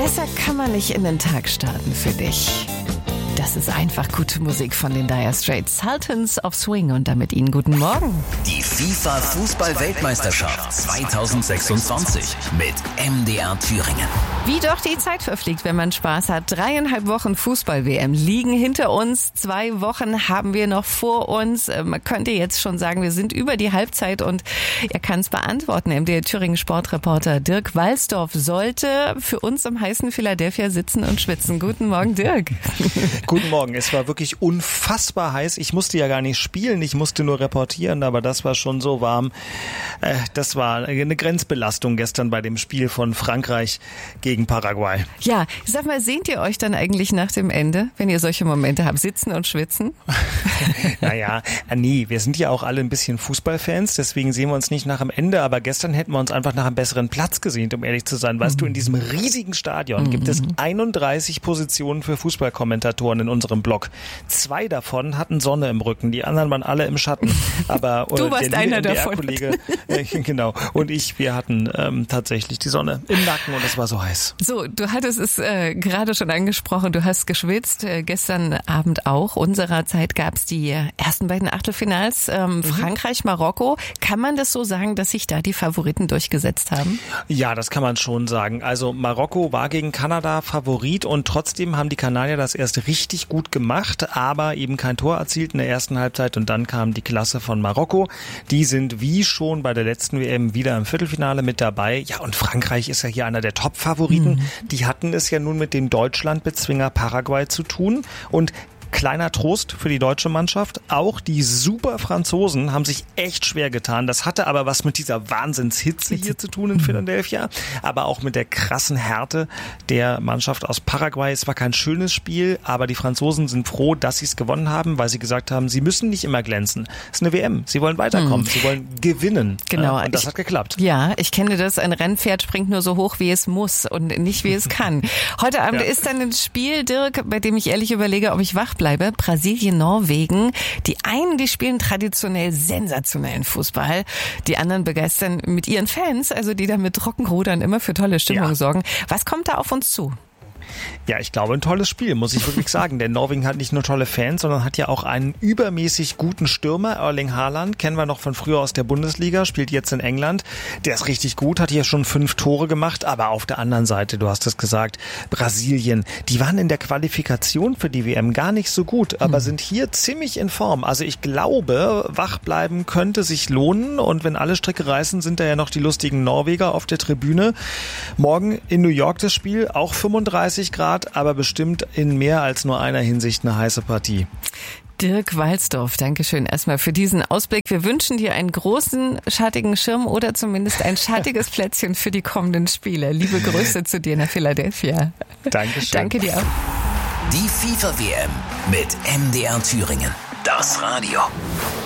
Besser kann man nicht in den Tag starten für dich. Das ist einfach gute Musik von den Dire Straits, Sultans of Swing, und damit Ihnen guten Morgen. Die FIFA-Fußball-Weltmeisterschaft 2026 mit MDR Thüringen. Wie doch die Zeit verfliegt, wenn man Spaß hat. 3,5 Wochen Fußball-WM liegen hinter uns. 2 Wochen haben wir noch vor uns. Man könnte jetzt schon sagen, wir sind über die Halbzeit, und er kann es beantworten. MDR Thüringen Sportreporter Dirk Walsdorf sollte für uns im heißen Philadelphia sitzen und schwitzen. Guten Morgen, Dirk. Guten Morgen. Es war wirklich unfassbar heiß. Ich musste ja gar nicht spielen, ich musste nur reportieren, aber das war schon so warm. Das war eine Grenzbelastung gestern bei dem Spiel von Frankreich gegen Paraguay. Ja, sag mal, sehnt ihr euch dann eigentlich nach dem Ende, wenn ihr solche Momente habt, sitzen und schwitzen? Naja, nee, wir sind ja auch alle ein bisschen Fußballfans, deswegen sehen wir uns nicht nach dem Ende, aber gestern hätten wir uns einfach nach einem besseren Platz gesehnt, um ehrlich zu sein. Weißt du, in diesem riesigen Stadion gibt es 31 Positionen für Fußballkommentatoren in unserem Blog. 2 davon hatten Sonne im Rücken, die anderen waren alle im Schatten. Aber du warst einer davon. Kollege, genau, und wir hatten tatsächlich die Sonne im Nacken, und es war so heiß. So, du hattest es gerade schon angesprochen, du hast geschwitzt, gestern Abend auch. Unserer Zeit gab es die ersten beiden Achtelfinals, Frankreich, Marokko. Kann man das so sagen, dass sich da die Favoriten durchgesetzt haben? Ja, das kann man schon sagen. Also Marokko war gegen Kanada Favorit, und trotzdem haben die Kanadier das erst richtig gut gemacht, aber eben kein Tor erzielt in der ersten Halbzeit, und dann kam die Klasse von Marokko. Die sind wie schon bei der letzten WM wieder im Viertelfinale mit dabei. Ja, und Frankreich ist ja hier einer der Top-Favoriten. Die hatten es ja nun mit dem Deutschlandbezwinger Paraguay zu tun, und kleiner Trost für die deutsche Mannschaft. Auch die super Franzosen haben sich echt schwer getan. Das hatte aber was mit dieser Wahnsinnshitze hier zu tun in Philadelphia, aber auch mit der krassen Härte der Mannschaft aus Paraguay. Es war kein schönes Spiel, aber die Franzosen sind froh, dass sie es gewonnen haben, weil sie gesagt haben, sie müssen nicht immer glänzen. Es ist eine WM. Sie wollen weiterkommen. Sie wollen gewinnen. Genau. Und das hat geklappt. Ja, ich kenne das. Ein Rennpferd springt nur so hoch, wie es muss, und nicht, wie es kann. Heute Abend ist dann ein Spiel, Dirk, bei dem ich ehrlich überlege, ob ich wach bleibe. Brasilien, Norwegen. Die einen, die spielen traditionell sensationellen Fußball. Die anderen begeistern mit ihren Fans, also die da mit Rockenrudern immer für tolle Stimmung sorgen. Was kommt da auf uns zu? Ja, ich glaube, ein tolles Spiel, muss ich wirklich sagen. Denn Norwegen hat nicht nur tolle Fans, sondern hat ja auch einen übermäßig guten Stürmer. Erling Haaland kennen wir noch von früher aus der Bundesliga, spielt jetzt in England. Der ist richtig gut, hat hier schon 5 Tore gemacht. Aber auf der anderen Seite, du hast es gesagt, Brasilien, die waren in der Qualifikation für die WM gar nicht so gut, aber sind hier ziemlich in Form. Also ich glaube, wach bleiben könnte sich lohnen. Und wenn alle Stricke reißen, sind da ja noch die lustigen Norweger auf der Tribüne. Morgen in New York das Spiel, auch 35 Grad, aber bestimmt in mehr als nur einer Hinsicht eine heiße Partie. Dirk Walsdorf, Dankeschön erstmal für diesen Ausblick. Wir wünschen dir einen großen, schattigen Schirm oder zumindest ein schattiges Plätzchen für die kommenden Spiele. Liebe Grüße zu dir nach Philadelphia. Dankeschön. Danke dir auch. Die FIFA-WM mit MDR Thüringen. Das Radio.